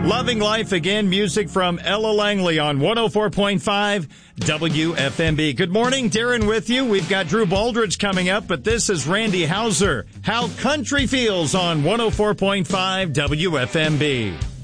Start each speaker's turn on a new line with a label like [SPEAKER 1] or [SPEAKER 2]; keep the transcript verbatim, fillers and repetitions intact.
[SPEAKER 1] Loving Life again, music from Ella Langley on one oh four point five W F M B. Good morning, Darren with you. We've got Drew Baldridge coming up, but this is Randy Hauser. How Country Feels on one oh four point five W F M B.